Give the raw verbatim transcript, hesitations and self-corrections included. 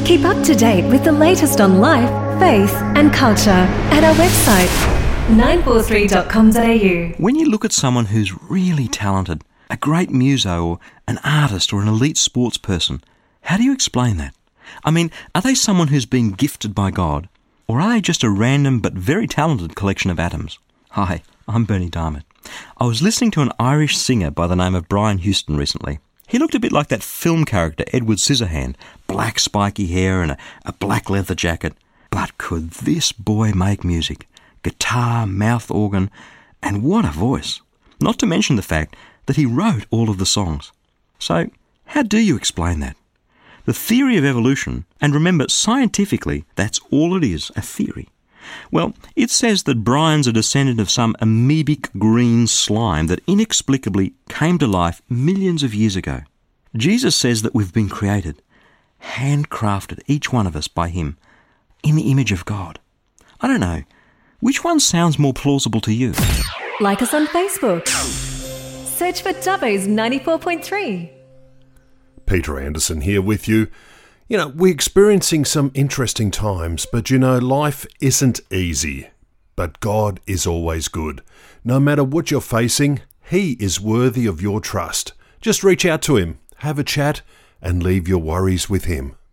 Keep up to date with the latest on life, faith and culture at our website, nine four three dot com dot a u. When you look at someone who's really talented, a great muso or an artist or an elite sports person, how do you explain that? I mean, are they someone who's been gifted by God, or are they just a random but very talented collection of atoms? Hi, I'm Bernie Diamond. I was listening to an Irish singer by the name of Brian Houston recently. He looked a bit like that film character Edward Scissorhand, black spiky hair and a, a black leather jacket. But could this boy make music? Guitar, mouth organ, and what a voice. Not to mention the fact that he wrote all of the songs. So, how do you explain that? The theory of evolution, and remember, scientifically, that's all it is, a theory. Well, it says that Brian's a descendant of some amoebic green slime that inexplicably came to life millions of years ago. Jesus says that we've been created, handcrafted, each one of us by him, in the image of God. I don't know, which one sounds more plausible to you? Like us on Facebook. Search for Dubbo's ninety-four point three. Peter Anderson here with you. You know, we're experiencing some interesting times, but you know, life isn't easy. But God is always good. No matter what you're facing, He is worthy of your trust. Just reach out to Him, have a chat, and leave your worries with Him.